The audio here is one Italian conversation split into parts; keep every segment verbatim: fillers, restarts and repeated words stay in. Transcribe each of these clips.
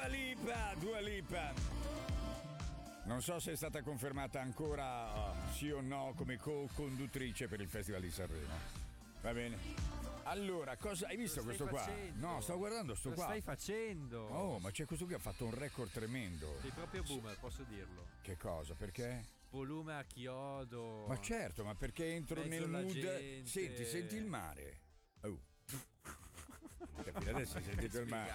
Lipa, Dua Lipa. Non so se è stata confermata ancora sì o no come co-conduttrice per il Festival di Sanremo. Va bene. Allora, cosa hai visto questo qua? Facendo? No, sto guardando sto Lo qua. stai facendo? Oh, ma c'è questo qui ha fatto un record tremendo. Sei proprio boomer, posso dirlo. Che cosa? Perché? Volume a chiodo. Ma certo, ma perché entro Mezzo nel alla mood. gente. Senti, senti il mare. Oh. Capire adesso hai sentito il mare.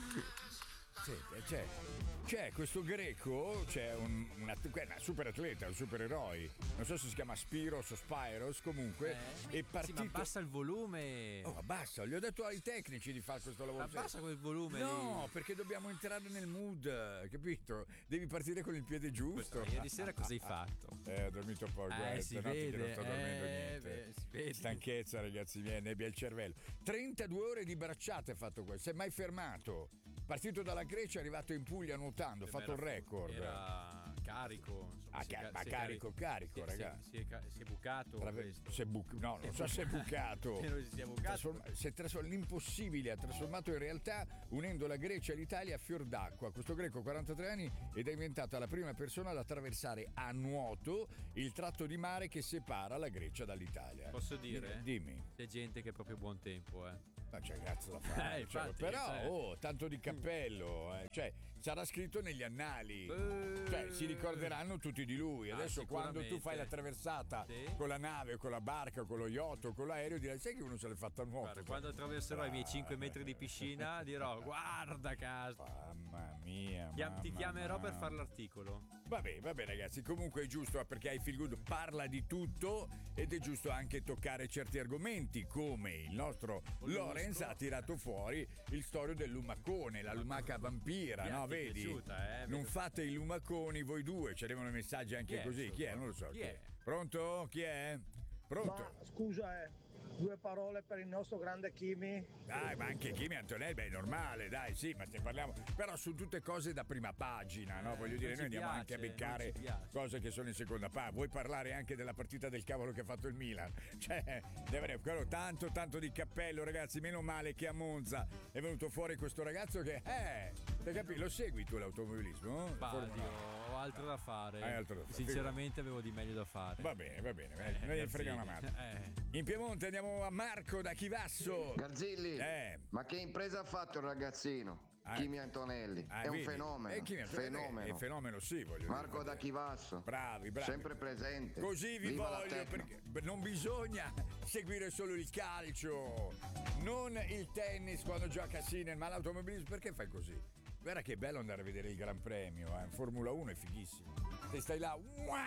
Senti, c'è, c'è questo greco, c'è un, una, una super atleta, un supereroe, non so se si chiama Spiros o Spyros, comunque eh? è partito. Sì, ma abbassa il volume. Oh, abbassa, gli ho detto ai tecnici di fare questo lavoro. Abbassa quel volume. No, lì. perché dobbiamo entrare nel mood, capito? Devi partire con il piede giusto. Ieri sera cosa hai fatto? Eh, ho dormito un po', Eh, guarda, si stanotte vede, che non sto dormendo eh, niente. beh, si vede. Stanchezza, ragazzi miei, nebbia il cervello. trentadue ore di bracciate ha fatto questo, si è mai fermato. Partito dalla Grecia, è arrivato in Puglia nuotando, ha fatto un record. Era carico. Insomma, Ah, si è ca- ca- ma si è carico, carico, si è- ragazzi. Si è, si è, si è bucato. Trave- si è bu- no, non so se è bucato. Spero si sia bucato. Trasforma- si è trasform- l'impossibile ha trasformato in realtà, unendo la Grecia e l'Italia a fior d'acqua. Questo greco, quarantatré anni, ed è diventata la prima persona ad attraversare a nuoto il tratto di mare che separa la Grecia dall'Italia. Posso dire? Dimmi. C'è gente che è proprio buon tempo, eh. Ma c'è cazzo da fare, Eh, cioè, infatti, però cioè. oh, tanto di cappello, eh. Cioè sarà scritto negli annali, Eh. cioè si ricorderanno tutti di lui. Ah, Adesso quando tu fai la sicuramente. traversata Sì. con la nave, con la barca, con lo yacht o con l'aereo, dirai sai che uno se l'è fatta a nuoto. Guarda, quando attraverserò i miei cinque metri di piscina dirò guarda caso. Mamma mia, Chiam- mamma ti chiamerò mia. per fare l'articolo. Vabbè, vabbè ragazzi, comunque è giusto perché i Feel Good parla di tutto ed è giusto anche toccare certi argomenti come il nostro Lorenz ha tirato fuori il storio del lumacone, la lumaca vampira, Mi è no? anche Vedi? piaciuta, eh, Non vedo. fate i lumaconi voi due, ci arrivano messaggi anche Chi è, così. insomma? Chi è? Non lo so. Chi è? Pronto? Chi è? Pronto? Ma scusa, eh, due parole per il nostro grande Kimi. Dai, ma anche Kimi Antonelli, beh, è normale, dai, sì, ma ne parliamo. Però su tutte cose da prima pagina, no? Voglio dire, non noi ci andiamo piace, anche a beccare non ci piace. cose che sono in seconda pagina. Vuoi parlare anche della partita del cavolo che ha fatto il Milan? Cioè, deve quello tanto, tanto di cappello, ragazzi. Meno male che a Monza è venuto fuori questo ragazzo che, eh, hai capito? Lo segui tu l'automobilismo? Bah, Formula Dio, uno. ho altro da fare. Hai altro da fare. Sinceramente avevo di meglio da fare. Va bene, va bene, eh, non gli frega una mano. Eh. In Piemonte andiamo a Marco da Chivasso. Garzilli, Eh. ma che impresa ha fatto il ragazzino? Ah, Kimi Antonelli, Ah, è un vedi? fenomeno. Eh, Kimi Antonelli fenomeno. È, è fenomeno, sì, voglio Marco dire. da Chivasso. Bravi, bravi. Sempre presente. Così vi Viva la voglio, Tecno. perché non bisogna seguire solo il calcio, non il tennis quando gioca Sinner, ma l'automobilismo. Perché fai così? Guarda che bello andare a vedere il Gran Premio, eh. Formula uno è fighissimo. Se stai là,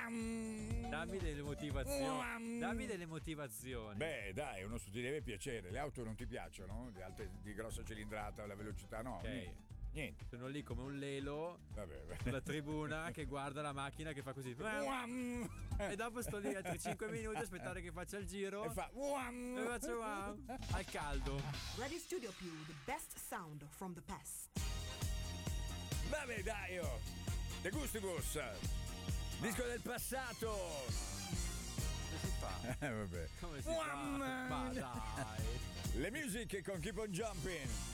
uam, Dammi delle motivazioni. uam. Dammi delle motivazioni. Beh, dai, uno ti deve piacere. Le auto non ti piacciono? Le alte di grossa cilindrata, la velocità, no? Ok. Niente. Niente. Sono lì come un lelo Vabbè, vabbè. sulla tribuna che guarda la macchina che fa così. Uam. E dopo sto lì altri cinque minuti a aspettare che faccia il giro. E fa uam. E faccio wow, al caldo. Radio Studio Più, the best sound from the past. Vabbè, dai, oh. De Gustibus. Disco del passato. Come si fa? Eh, vabbè. Come si Uam. fa? Ma dai. Le musiche con Keep on Jumping.